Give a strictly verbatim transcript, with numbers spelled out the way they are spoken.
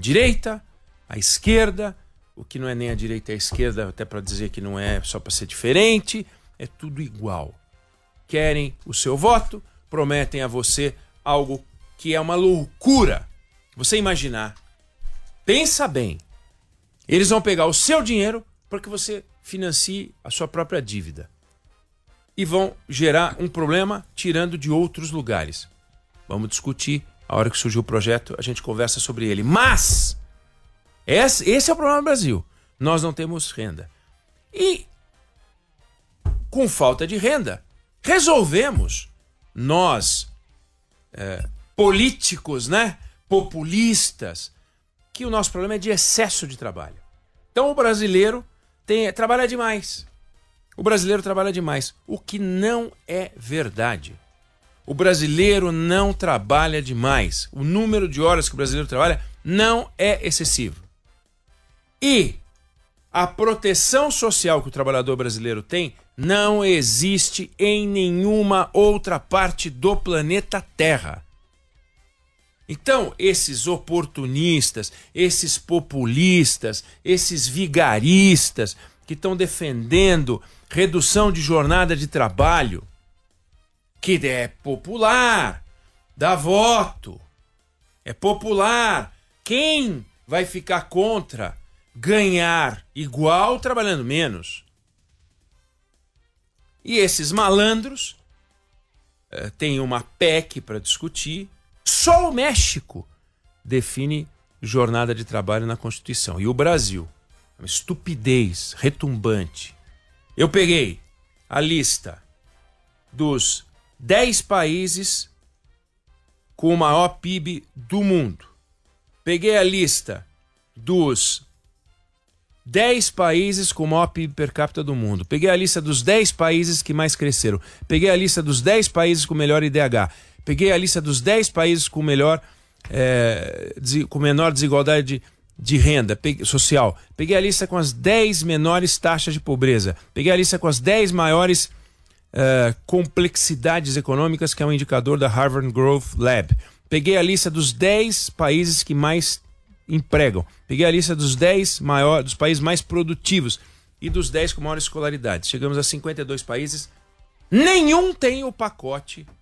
direita, a esquerda, o que não é nem a direita e a esquerda, até para dizer que não é só para ser diferente, é tudo igual. Querem o seu voto, prometem a você algo que é uma loucura. Você imaginar, pensa bem, eles vão pegar o seu dinheiro para que você financie a sua própria dívida. E vão gerar um problema tirando de outros lugares. Vamos discutir, a hora que surgiu o projeto, a gente conversa sobre ele. Mas, esse, esse é o problema do Brasil. Nós não temos renda. E, com falta de renda, resolvemos, nós, é, políticos, né, populistas, que o nosso problema é de excesso de trabalho. Então o brasileiro tem, trabalha demais. O brasileiro trabalha demais, o que não é verdade. O brasileiro não trabalha demais. O número de horas que o brasileiro trabalha não é excessivo. E a proteção social que o trabalhador brasileiro tem não existe em nenhuma outra parte do planeta Terra. Então, esses oportunistas, esses populistas, esses vigaristas que estão defendendo redução de jornada de trabalho, que é popular, dá voto, é popular. Quem vai ficar contra ganhar igual trabalhando menos? E esses malandros uh, têm uma P E C para discutir. Só o México define jornada de trabalho na Constituição. E o Brasil, uma estupidez retumbante. Eu peguei a lista dos dez países com o maior P I B do mundo. Peguei a lista dos dez países com o maior P I B per capita do mundo. Peguei a lista dos dez países que mais cresceram. Peguei a lista dos dez países com melhor I D H. Peguei a lista dos dez países com melhor, é, com menor desigualdade de, de renda peguei, social. Peguei a lista com as dez menores taxas de pobreza. Peguei a lista com as dez maiores é, complexidades econômicas, que é um indicador da Harvard Growth Lab. Peguei a lista dos dez países que mais empregam. Peguei a lista dos dez maior, dos países mais produtivos e dos dez com maior escolaridade. Chegamos a cinquenta e dois países. Nenhum tem o pacote